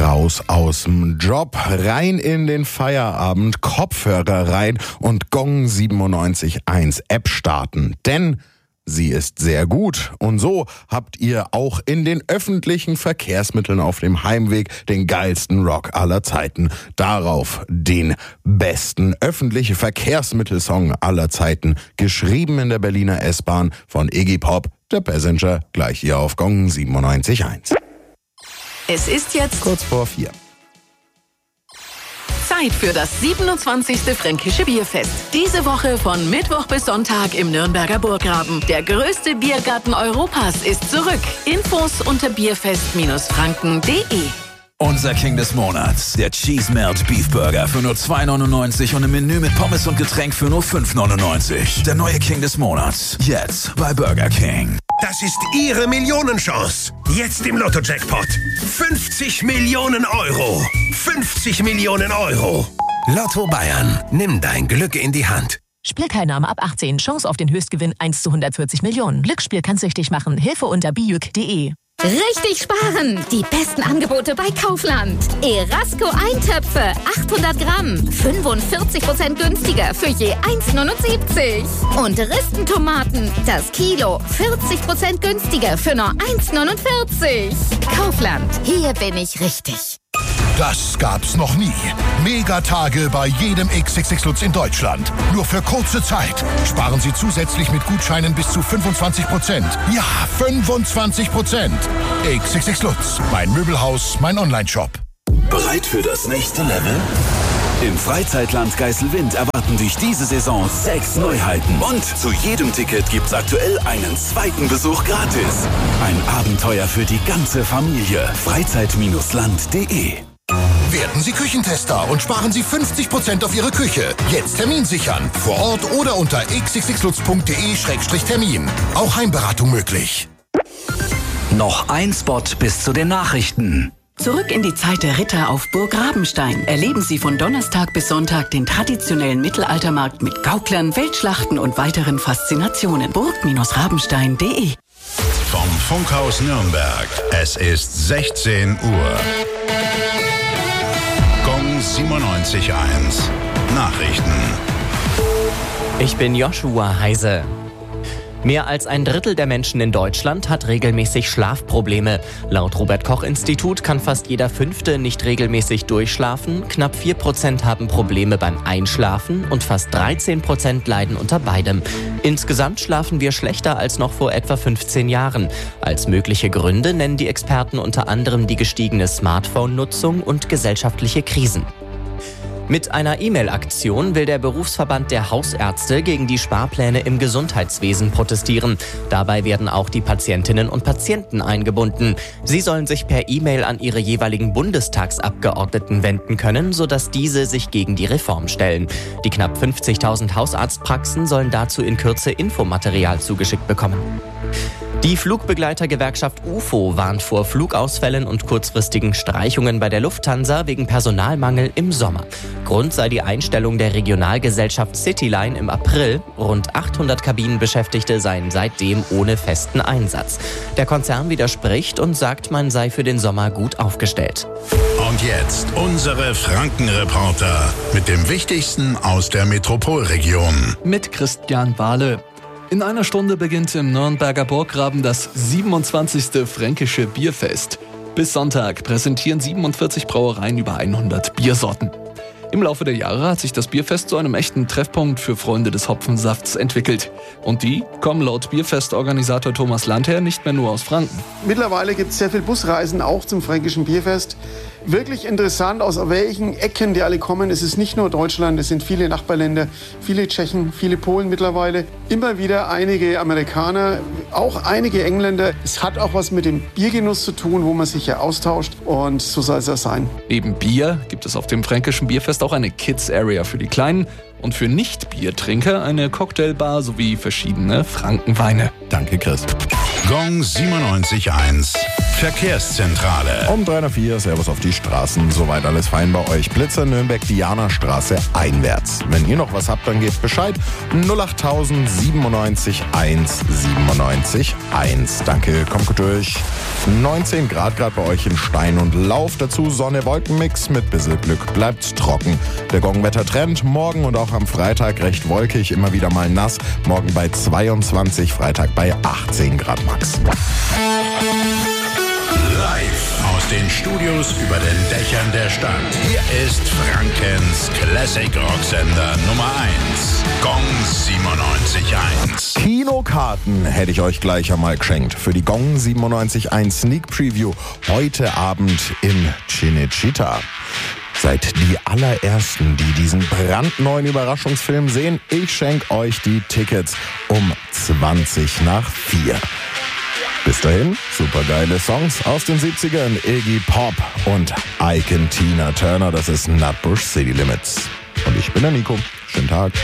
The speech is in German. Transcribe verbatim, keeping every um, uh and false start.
Raus aus'm Job, rein in den Feierabend, Kopfhörer rein und Gong siebenundneunzig Komma eins App starten. Denn sie ist sehr gut. Und so habt ihr auch in den öffentlichen Verkehrsmitteln auf dem Heimweg den geilsten Rock aller Zeiten. Darauf den besten öffentliche Verkehrsmittelsong aller Zeiten, geschrieben in der Berliner S-Bahn von Iggy Pop, der Passenger, gleich hier auf Gong siebenundneunzig Komma eins. Es ist jetzt Kurz vor vier. Zeit für das siebenundzwanzigste Fränkische Bierfest. Diese Woche von Mittwoch bis Sonntag im Nürnberger Burggraben. Der größte Biergarten Europas ist zurück. Infos unter bierfest Franken Punkt de. Unser King des Monats, der Cheese Melt Beef Burger für nur zwei neunundneunzig und ein Menü mit Pommes und Getränk für nur fünf neunundneunzig. Der neue King des Monats, jetzt bei Burger King. Das ist Ihre Millionenchance. Jetzt im Lotto-Jackpot. fünfzig Millionen Euro. fünfzig Millionen Euro. Lotto Bayern. Nimm dein Glück in die Hand. Spielteilnahme ab achtzehn. Chance auf den Höchstgewinn eins zu hundertvierzig Millionen. Glücksspiel kann süchtig machen. Hilfe unter bijuk punkt de. Richtig sparen! Die besten Angebote bei Kaufland. Erasco Eintöpfe, achthundert Gramm, fünfundvierzig Prozent günstiger für je eins neunundsiebzig. Und Ristentomaten, das Kilo, vierzig Prozent günstiger für nur eins neunundvierzig. Kaufland, hier bin ich richtig. Das gab's noch nie. Megatage bei jedem X X X Lutz in Deutschland. Nur für kurze Zeit. Sparen Sie zusätzlich mit Gutscheinen bis zu fünfundzwanzig Prozent. Ja, fünfundzwanzig Prozent. X X X Lutz, mein Möbelhaus, mein Onlineshop. Bereit für das nächste Level? Im Freizeitland Geiselwind erwarten dich diese Saison sechs Neuheiten. Und zu jedem Ticket gibt's aktuell einen zweiten Besuch gratis. Ein Abenteuer für die ganze Familie. Freizeit Land punkt de. Werden Sie Küchentester und sparen Sie fünfzig Prozent auf Ihre Küche. Jetzt Termin sichern. Vor Ort oder unter x x x lutz punkt de Schrägstrich Termin. Auch Heimberatung möglich. Noch ein Spot bis zu den Nachrichten. Zurück in die Zeit der Ritter auf Burg Rabenstein. Erleben Sie von Donnerstag bis Sonntag den traditionellen Mittelaltermarkt mit Gauklern, Weltschlachten und weiteren Faszinationen. burg Rabenstein punkt de. Vom Funkhaus Nürnberg. Es ist sechzehn Uhr. Gong siebenundneunzig Komma eins. Nachrichten. Ich bin Joshua Heise. Mehr als ein Drittel der Menschen in Deutschland hat regelmäßig Schlafprobleme. Laut Robert-Koch-Institut kann fast jeder Fünfte nicht regelmäßig durchschlafen, knapp vier Prozent haben Probleme beim Einschlafen und fast dreizehn Prozent leiden unter beidem. Insgesamt schlafen wir schlechter als noch vor etwa fünfzehn Jahren. Als mögliche Gründe nennen die Experten unter anderem die gestiegene Smartphone-Nutzung und gesellschaftliche Krisen. Mit einer E-Mail-Aktion will der Berufsverband der Hausärzte gegen die Sparpläne im Gesundheitswesen protestieren. Dabei werden auch die Patientinnen und Patienten eingebunden. Sie sollen sich per E-Mail an ihre jeweiligen Bundestagsabgeordneten wenden können, sodass diese sich gegen die Reform stellen. Die knapp fünfzigtausend Hausarztpraxen sollen dazu in Kürze Infomaterial zugeschickt bekommen. Die Flugbegleitergewerkschaft U F O warnt vor Flugausfällen und kurzfristigen Streichungen bei der Lufthansa wegen Personalmangel im Sommer. Grund sei die Einstellung der Regionalgesellschaft Cityline im April. Rund achthundert Kabinenbeschäftigte seien seitdem ohne festen Einsatz. Der Konzern widerspricht und sagt, man sei für den Sommer gut aufgestellt. Und jetzt unsere Frankenreporter mit dem Wichtigsten aus der Metropolregion. Mit Christian Wahle. In einer Stunde beginnt im Nürnberger Burggraben das siebenundzwanzigste Fränkische Bierfest. Bis Sonntag präsentieren siebenundvierzig Brauereien über hundert Biersorten. Im Laufe der Jahre hat sich das Bierfest zu einem echten Treffpunkt für Freunde des Hopfensafts entwickelt. Und die kommen laut Bierfestorganisator Thomas Landherr nicht mehr nur aus Franken. Mittlerweile gibt es sehr viele Busreisen auch zum Fränkischen Bierfest. Wirklich interessant, aus welchen Ecken die alle kommen. Es ist nicht nur Deutschland, es sind viele Nachbarländer, viele Tschechen, viele Polen mittlerweile. Immer wieder einige Amerikaner, auch einige Engländer. Es hat auch was mit dem Biergenuss zu tun, wo man sich ja austauscht. Und so soll es ja sein. Neben Bier gibt es auf dem Fränkischen Bierfest auch eine Kids-Area für die Kleinen und für Nicht-Biertrinker eine Cocktailbar sowie verschiedene Frankenweine. Danke, Chris. Gong siebenundneunzig Komma eins. Verkehrszentrale. Um drei null vier, Servus auf die Straßen. Soweit alles fein bei euch. Blitzer Nürnberg-Diana-Straße einwärts. Wenn ihr noch was habt, dann gebt Bescheid. null acht tausend siebenundneunzig eins siebenundneunzig eins. Danke, kommt gut durch. neunzehn Grad gerade bei euch in Stein und Lauf. Dazu Sonne-Wolkenmix mit bisschen Glück. Bleibt trocken. Der Gongwetter-Trend morgen und auch am Freitag recht wolkig. Immer wieder mal nass. Morgen bei zweiundzwanzig, Freitag bei achtzehn Grad max. Live aus den Studios über den Dächern der Stadt. Hier ist Frankens Classic Rocksender Nummer eins. Gong siebenundneunzig eins. Kinokarten hätte ich euch gleich einmal geschenkt. Für die Gong siebenundneunzig eins Sneak Preview heute Abend im Cinecittà. Seid die allerersten, die diesen brandneuen Überraschungsfilm sehen. Ich schenke euch die Tickets um zwanzig nach vier. Bis dahin, supergeile Songs aus den siebzigern, Iggy Pop und Ike und Tina Turner. Das ist Nutbush City Limits. Und ich bin der Nico. Schönen Tag.